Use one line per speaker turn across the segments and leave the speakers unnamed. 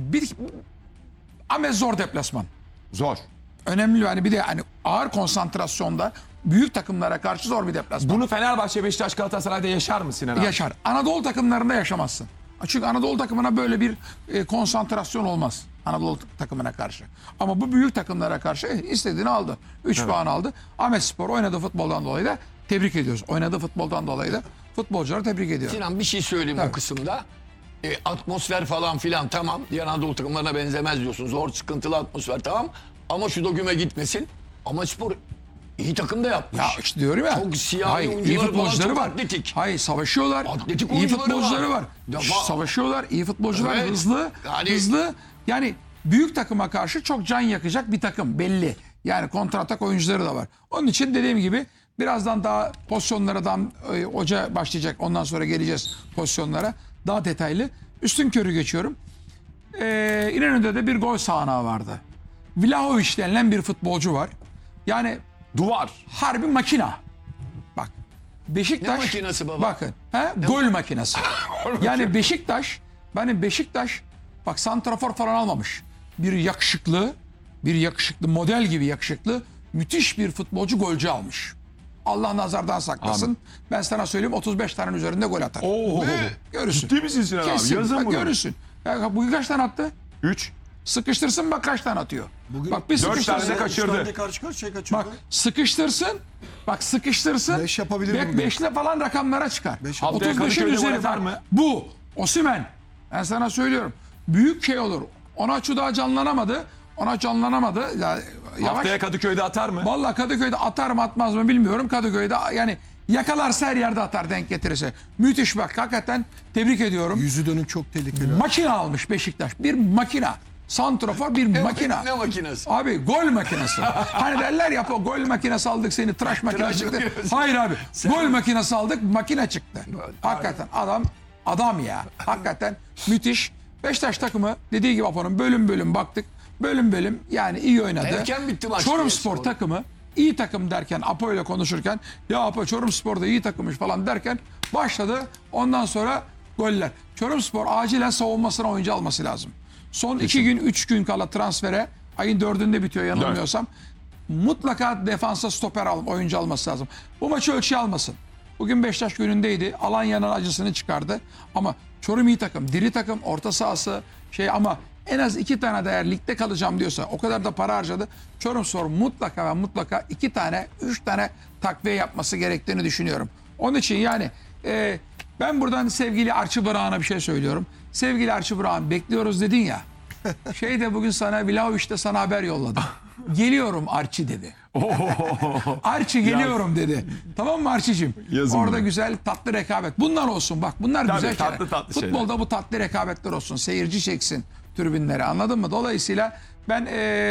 bir Ames zor deplasman.
Zor.
Önemli yani bir de hani ağır konsantrasyonda büyük takımlara karşı zor bir deplasman.
Bunu Fenerbahçe, Beşiktaş, Galatasaray'da yaşar mı Sinan abi?
Yaşar. Anadolu takımlarında yaşamazsın. Çünkü Anadolu takımına böyle bir konsantrasyon olmaz. Anadolu takımına karşı. Ama bu büyük takımlara karşı istediğini aldı. 3 puan aldı. Ahmetspor oynadığı futboldan dolayı da tebrik ediyoruz. Oynadığı futboldan dolayı da futbolcuları tebrik ediyorum.
Sinan bir şey söyleyeyim o kısımda. Atmosfer falan filan tamam. Diğer Anadolu takımlarına benzemez diyorsun. Zor, sıkıntılı atmosfer tamam. Ama şu döküme gitmesin. Ama spor iyi takım da yapmış.
Ya işte diyorum ya.
Çok siyahi
Hayır, iyi
oyuncuları falan,
futbolcuları
çok
var.
atletik.
Hayır, savaşıyorlar.
Atletik
iyi
oyuncuları
futbolcuları var.
var. Ya,
Savaşıyorlar. İyi futbolcular,
Evet.
hızlı.
Yani-
Hızlı. Yani büyük takıma karşı çok can yakacak bir takım belli. Yani kontratak oyuncuları da var. Onun için dediğim gibi birazdan daha pozisyonlara hoca başlayacak. Ondan sonra geleceğiz pozisyonlara. Daha detaylı. Üstünkörü geçiyorum. İnönü'nde de bir gol sahanağı vardı. Vlahovic denilen bir futbolcu var. Yani
Duvar.
harbi makina. Bak. Beşiktaş.
Ne makinası baba?
Bakın. Gol makinesi. Yani Beşiktaş. Beşiktaş bak santrafor falan almamış. Bir yakışıklı model gibi yakışıklı müthiş bir futbolcu golcü almış. Allah nazardan saklasın.
Amin.
Ben sana söyleyeyim 35 tanenin üzerinde gol atar.
Oo.
Görürsün.
Ciddi misin Sinan abi?
Kesin.
Yazın
Bak,
bunu.
görürsün. Ya, bugün kaç tane attı?
3.
Sıkıştırsın bak kaç tane atıyor. bak bir
4 tane de
sıkıştırsın.
kaçırdı.
Karşı karşıya kaçırdı.
Bak sıkıştırsın. Bak sıkıştırsın.
5 yapabilir bugün.
5'le falan rakamlara çıkar.
Haftaya
35'in
Kadıköy'de gol
üzeri
atar
var.
mı?
Bu Osimhen. Ben sana söylüyorum. Büyük şey olur. Onaçu daha canlanamadı. Ya, yavaş.
Haftaya Kadıköy'de atar mı?
Vallahi Kadıköy'de atar mı atmaz mı bilmiyorum. Kadıköy'de yani yakalarsa her yerde atar denk getirirse. Müthiş bak hakikaten tebrik ediyorum.
Yüzü dönük çok tehlikeli.
Makine almış Beşiktaş. Bir makina. Santrafor bir makina.
Ne makinesi?
Abi gol makinesi. Hani derler ya gol makinesi aldık seni tıraş makinesi çıktı. Hayır abi. Gol makinesi aldık makine çıktı. Hakikaten adam ya. Hakikaten müthiş. Beşiktaş takımı dediği gibi Apo'nun bölüm bölüm baktık. Bölüm bölüm yani iyi oynadı.
Erken bitti maç
Çorumspor
diye.
takımı iyi takım derken Apo ile konuşurken ya Apo Çorumspor da iyi takımmış falan derken başladı. Ondan sonra goller. Çorumspor acilen savunmasına oyuncu alması lazım. Son 2 gün 3 gün kala transfere ayın 4'ünde bitiyor yanılmıyorsam. Mutlaka defansa stoper oyuncu alması lazım. Bu maçı ölçüye almasın. Bugün Beşiktaş günündeydi. Alanya'nın acısını çıkardı. Ama Çorum iyi takım, diri takım, orta sahası ama en az 2 tane de eğer ligde kalacağım diyorsa o kadar da para harcadı. Çorumspor mutlaka ve mutlaka 2 tane 3 tane takviye yapması gerektiğini düşünüyorum. Onun için yani ben buradan sevgili Archie Brown'a bir şey söylüyorum. Sevgili Archie Brown bekliyoruz dedin ya. Bugün sana Vlahovic de sana haber yolladı. Geliyorum Archie dedi. Archie geliyorum dedi. Tamam mı Archie'cim?
Yazın
Orada
bunu.
güzel tatlı rekabet. Bunlar olsun bak bunlar
Tabii,
güzel
tatlı
şeyler.
tatlı
Futbolda
şeyler.
bu tatlı rekabetler olsun. Seyirci çeksin tribünleri anladın mı? Dolayısıyla ben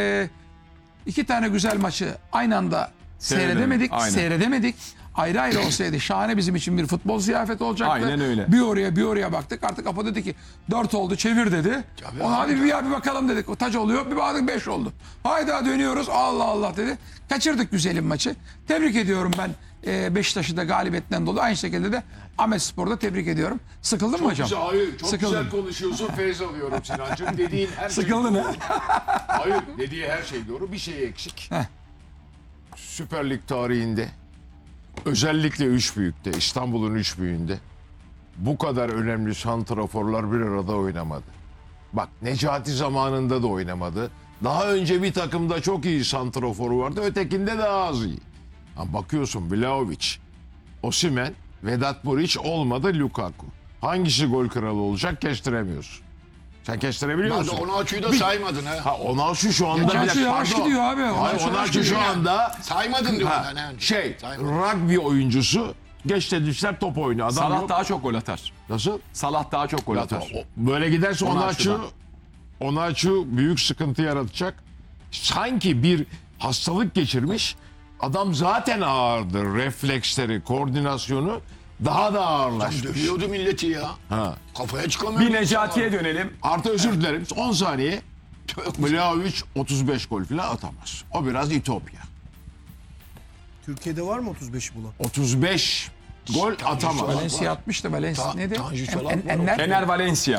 2 tane güzel maçı aynı anda
Seyredemedik. Aynen.
seyredemedik. Ayrı ayrı olsaydı şahane bizim için bir futbol ziyafeti olacaktı.
Aynen öyle.
Bir oraya baktık. Artık Apo dedi ki 4 oldu çevir dedi. Ona hadi bir bakalım dedik. O taç oluyor. Bir baktık 5 oldu. Haydi dönüyoruz. Allah Allah dedi. Kaçırdık güzelim maçı. Tebrik ediyorum ben Beşiktaş'ı da galibiyetten dolayı. Aynı şekilde de Ahmetspor'da tebrik ediyorum. Sıkıldın mı hocam?
Hayır, çok
Sıkıldım.
güzel konuşuyorsun, feyz alıyorum Sinancığım. Dediğin her şey
Sıkıldın
doğru.
ha?
Hayır, dediği her şey doğru. Bir şey eksik.
Heh.
Süper Lig tarihinde, özellikle 3 büyükte, İstanbul'un 3 büyüğünde bu kadar önemli santraforlar bir arada oynamadı. Bak Necati zamanında da oynamadı. Daha önce bir takımda çok iyi santrafor vardı, ötekinde daha az iyi. Ama bakıyorsun Vlahovic, Osimhen, Vedat Muriç olmadı Lukaku. Hangisi gol kralı olacak kestiremiyorsun. Sen kestirebiliyor
Hadi
musun?
onu açıyı da saymadın ha.
Ha Onaçu şu anda...
Onaçu yavaş
Pardon.
gidiyor abi.
Hayır
Onaçu yavaş
Onaçu şu
gidiyor.
anda...
Saymadın diyor
Ha,
ondan yani.
Saymadın. Rugby oyuncusu geç demişler top oynuyor. Adam
Salah
yok.
daha çok gol atar.
Nasıl?
Salah daha çok gol atar.
Böyle giderse
Onaçu'dan.
Onaçu büyük sıkıntı yaratacak. Sanki bir hastalık geçirmiş. Adam zaten ağırdır. Refleksleri, koordinasyonu daha da ağırlaşmış.
Dövüyordu milleti ya.
Ha.
Kafaya çıkamıyor.
Bir Necati'ye dönelim.
Artı özür dilerim 10 saniye. Vlahovic 35 gol falan atamaz. O biraz İtopya.
Türkiye'de var mı 35'i bulan?
35 gol atamaz.
Valencia atmıştı. Valencia neydi?
Tanju Çolak var.
Enler.
Ener Valencia.